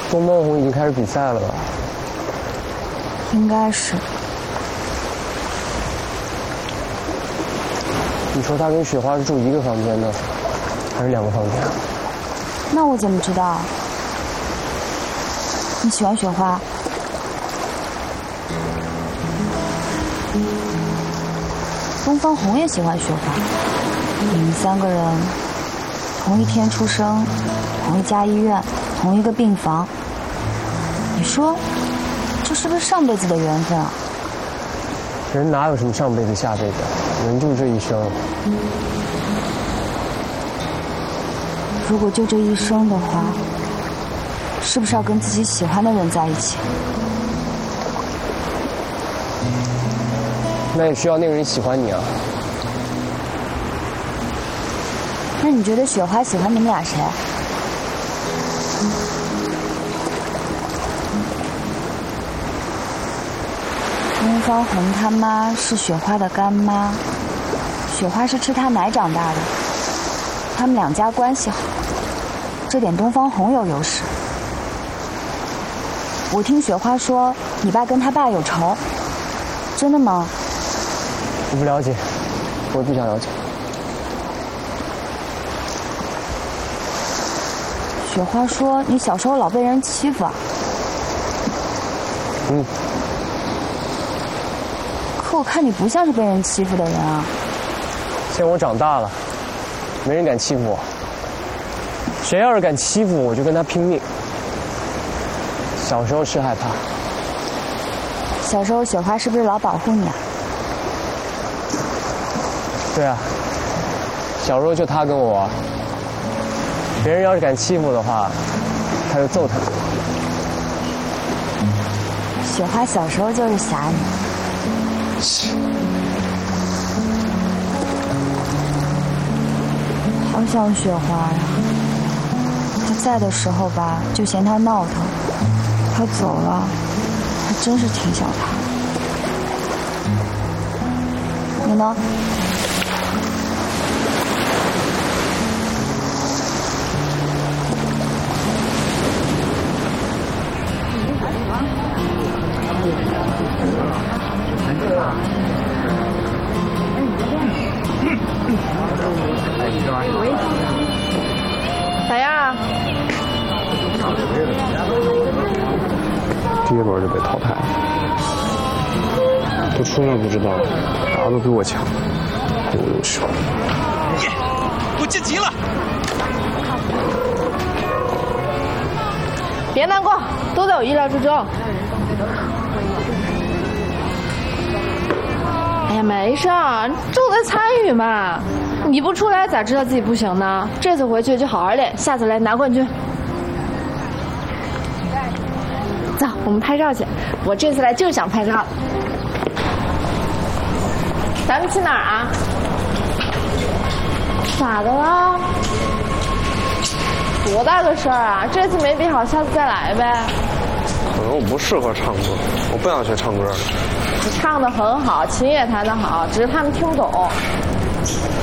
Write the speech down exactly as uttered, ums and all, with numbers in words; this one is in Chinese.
东方红已经开始比赛了吧？ 应该是。 你说他跟雪花是住一个房间的，还是两个房间？ 那我怎么知道？你喜欢雪花？东方红也喜欢雪花。你们三个人同一天出生，同一家医院，同一个病房。你说，这是不是上辈子的缘分啊？ 人哪有什么上辈子下辈子，人就这一生。 如果就这一生的话，是不是要跟自己喜欢的人在一起？ 那也需要那个人喜欢你啊。 那你觉得雪花喜欢你们俩谁？东方红他妈是雪花的干妈，雪花是吃她奶长大的，他们两家关系好，这点东方红有优势。我听雪花说，你爸跟他爸有仇，真的吗？ 我不了解，我不想了解。 雪花说你小时候老被人欺负啊。 嗯。 可我看你不像是被人欺负的人啊。 现在我长大了，没人敢欺负我。谁要是敢欺负我，我就跟他拼命。小时候是害怕。 小时候雪花是不是老保护你啊？ 对啊，小时候就他跟我玩。别人要是敢欺负的话，他就揍他。 雪花小时候就是侠女。好想雪花呀！他在的时候吧，就嫌他闹腾；他走了，还真是挺想他。你呢？ 咋样？ 第一轮就被淘汰了，都出了不知道，打都比我强，有优势。 耶，我晋级了！ 别难过，都在我意料之中。哎呀，没事儿，重在参与嘛。你不出来咋知道自己不行呢？这次回去就好好练，下次来拿冠军。走，我们拍照去。我这次来就是想拍照。咱们去哪儿啊？咋的了？多大个事儿啊！这次没比好，下次再来呗。 可能我不适合唱歌，我不想学唱歌。 你唱得很好，琴也弹得好，只是他们听不懂。